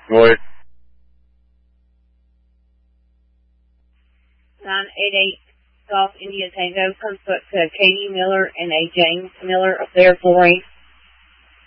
Go ahead. 988 Golf India Tango comes up to Katie Miller and a James Miller of their flooring.